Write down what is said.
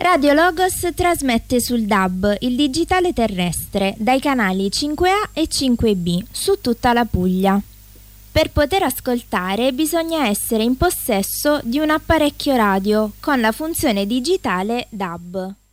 Radio Logos trasmette sul DAB, il digitale terrestre, dai canali 5A e 5B su tutta la Puglia. Per poter ascoltare bisogna essere in possesso di un apparecchio radio con la funzione digitale DAB.